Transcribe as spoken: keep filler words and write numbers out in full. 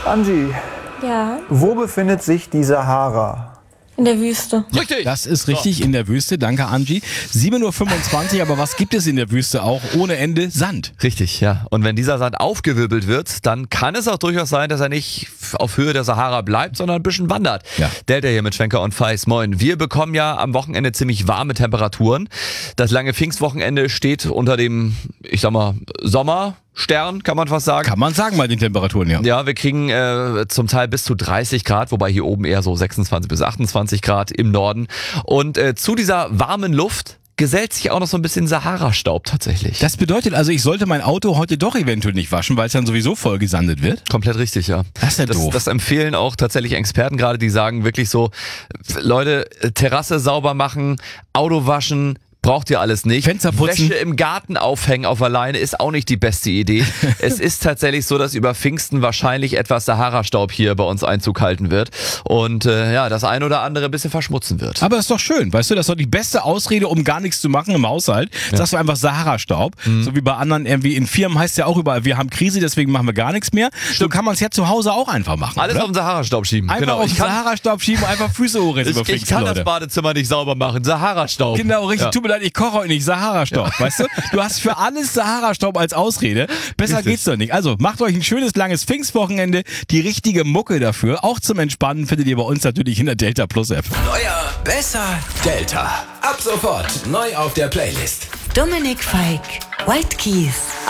Angie, Ja, wo befindet sich die Sahara? in der Wüste. Richtig. Das ist richtig, in der Wüste. Danke, Angie. sieben Uhr fünfundzwanzig, aber was gibt es in der Wüste auch ohne Ende? Sand. Richtig, ja. Und wenn dieser Sand aufgewirbelt wird, dann kann es auch durchaus sein, dass er nicht auf Höhe der Sahara bleibt, sondern ein bisschen wandert. Ja. Delta hier mit Schwenker und Feis. Moin. Wir bekommen ja am Wochenende ziemlich warme Temperaturen. Das lange Pfingstwochenende steht unter dem, ich sag mal, Sommerstern, kann man fast sagen. Kann man sagen bei den Temperaturen, ja. Ja, wir kriegen äh, zum Teil bis zu dreißig Grad, wobei hier oben eher so sechsundzwanzig bis achtundzwanzig Grad im Norden. Und äh, zu dieser warmen Luft gesellt sich auch noch so ein bisschen Sahara-Staub tatsächlich. Das bedeutet also, ich sollte mein Auto heute doch eventuell nicht waschen, weil es dann sowieso voll gesandet wird? Komplett richtig, ja. Das ist ja das, doof. das empfehlen auch tatsächlich Experten gerade, die sagen wirklich so, Leute, Terrasse sauber machen, Auto waschen, braucht ihr alles nicht. Fenster putzen. Wäsche im Garten aufhängen auf der Leine ist auch nicht die beste Idee. Es ist tatsächlich so, dass über Pfingsten wahrscheinlich etwas Sahara-Staub hier bei uns Einzug halten wird und äh, ja, das ein oder andere ein bisschen verschmutzen wird. Aber ist doch schön, weißt du, das ist doch die beste Ausrede, um gar nichts zu machen im Haushalt. Ja. Sagst du einfach Sahara-Staub, mhm. so wie bei anderen irgendwie in Firmen heißt ja auch überall, wir haben Krise, deswegen machen wir gar nichts mehr. Stimmt. So kann man es ja zu Hause auch einfach machen. Alles oder? auf den Sahara-Staub schieben. Einfach genau. auf den Sahara-Staub schieben und einfach Füße hochreißen über Ich, Pfingsten, ich kann Leute. das Badezimmer nicht sauber machen. Sahara-Staub. Genau, richtig. Ja. Tut mir leid, ich koche heute nicht. Sahara-Staub, ja. Weißt du? Du hast für alles Sahara-Staub als Ausrede. Besser Richtig. geht's doch nicht. Also macht euch ein schönes, langes Pfingstwochenende. Die richtige Mucke dafür, auch zum Entspannen, findet ihr bei uns natürlich in der Delta Plus App. Neuer, besser, Delta. Ab sofort neu auf der Playlist. Dominik Feick, White Keys.